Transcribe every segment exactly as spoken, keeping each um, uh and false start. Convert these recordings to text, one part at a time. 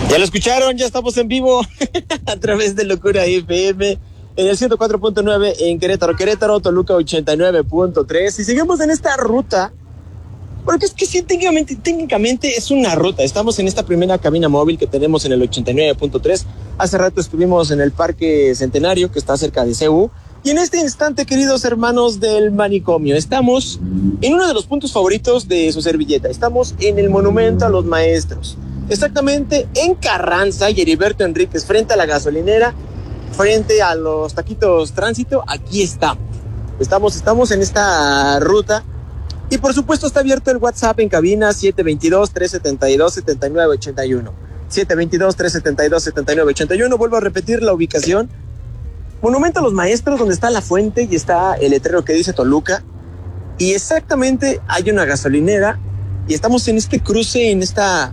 Ya lo escucharon, ya estamos en vivo a través de Locura F M en el ciento cuatro punto nueve en Querétaro, Querétaro, Toluca ochenta y nueve punto tres y seguimos en esta ruta, porque es que sí, técnicamente, técnicamente es una ruta. Estamos en esta primera cabina móvil que tenemos en el ochenta y nueve punto tres. Hace rato estuvimos en el Parque Centenario, que está cerca de C U, y en este instante, queridos hermanos del manicomio, estamos en uno de los puntos favoritos de su servilleta. Estamos en el Monumento a los Maestros, exactamente en Carranza y Heriberto Enríquez, frente a la gasolinera, frente a los taquitos Tránsito. Aquí estamos. Estamos, estamos en esta ruta. Y por supuesto está abierto el WhatsApp en cabina siete dos dos, tres siete dos, siete nueve ocho uno. siete dos dos, tres siete dos, siete nueve ocho uno. Vuelvo a repetir la ubicación. Monumento a los Maestros, donde está la fuente y está el letrero que dice Toluca. Y exactamente hay una gasolinera. Y estamos en este cruce, en esta...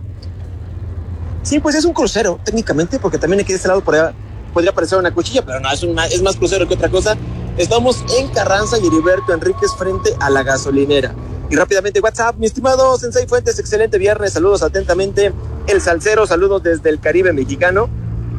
Sí, pues es un crucero, técnicamente, porque también aquí de este lado podría, podría parecer una cuchilla, pero no, es, un, es más crucero que otra cosa. Estamos en Carranza y Heriberto Enríquez, frente a la gasolinera. Y rápidamente, WhatsApp, mi estimado Sensei Fuentes, excelente viernes, saludos atentamente, el Salcero, saludos desde el Caribe mexicano.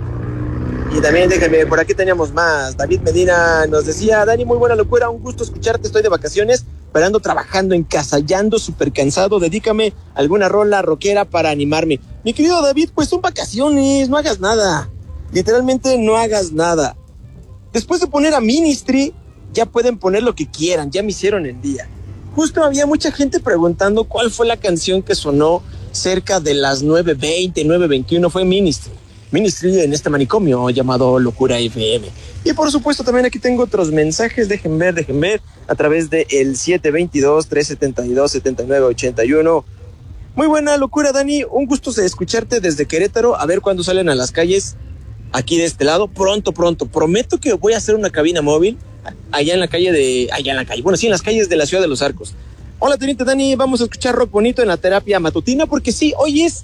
Y también déjenme, por aquí teníamos más. David Medina nos decía: Dani, muy buena locura, un gusto escucharte, estoy de vacaciones, pero ando trabajando en casa, ya ando súper cansado, dedícame alguna rola rockera para animarme. Mi querido David, pues son vacaciones, no hagas nada, literalmente no hagas nada. Después de poner a Ministry, ya pueden poner lo que quieran, ya me hicieron el día. Justo había mucha gente preguntando cuál fue la canción que sonó cerca de las nueve veinte, nueve veintiuno, fue Ministry. Ministry en este manicomio llamado Locura F M. Y por supuesto también aquí tengo otros mensajes, dejen ver, dejen ver, a través de el siete dos dos, tres siete dos, siete nueve ocho uno. Muy buena locura, Dani, un gusto de escucharte desde Querétaro, a ver cuándo salen a las calles aquí de este lado, pronto, pronto, prometo que voy a hacer una cabina móvil allá en la calle de, allá en la calle, bueno, sí, en las calles de la ciudad de Los Arcos. Hola, teniente Dani, vamos a escuchar rock bonito en la terapia matutina, porque sí, hoy es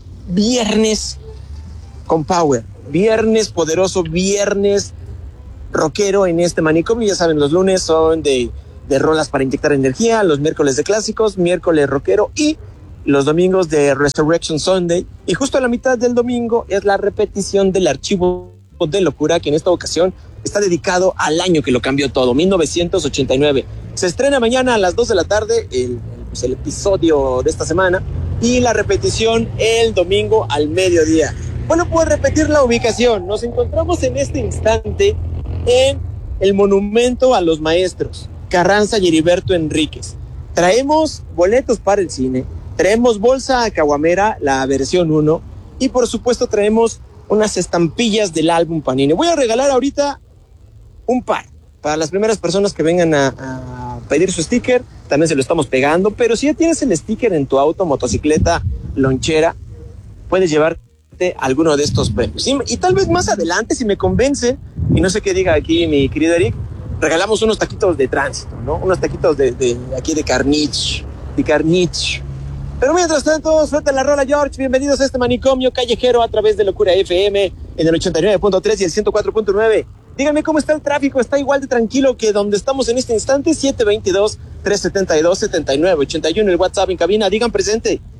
viernes con power, viernes poderoso, viernes rockero en este manicomio. Ya saben, los lunes son de, de rolas para inyectar energía, los miércoles de clásicos, miércoles rockero y los domingos de Resurrection Sunday. Y justo a la mitad del domingo es la repetición del archivo de locura, que en esta ocasión está dedicado al año que lo cambió todo, mil novecientos ochenta y nueve. Se estrena mañana a las dos de la tarde el, pues el episodio de esta semana y la repetición el domingo al mediodía. Bueno, puedo repetir la ubicación. Nos encontramos en este instante en el Monumento a los Maestros, Carranza y Heriberto Enríquez. Traemos boletos para el cine, traemos bolsa caguamera, la versión uno, y por supuesto traemos unas estampillas del álbum Panini. Voy a regalar ahorita un par para las primeras personas que vengan a, a pedir su sticker. También se lo estamos pegando, pero si ya tienes el sticker en tu auto, motocicleta, lonchera, puedes llevar alguno de estos premios. Y, y tal vez más adelante, si me convence, y no sé qué diga aquí mi querido Eric, regalamos unos taquitos de Tránsito, ¿no? Unos taquitos de, de aquí de Carnich, de Carnich. Pero mientras tanto, suelta la rola, George. Bienvenidos a este manicomio callejero a través de Locura F M en el ochenta y nueve punto tres y el ciento cuatro punto nueve. Díganme cómo está el tráfico, está igual de tranquilo que donde estamos en este instante. Siete dos dos, tres siete dos, siete nueve ocho uno, el WhatsApp en cabina, digan presente.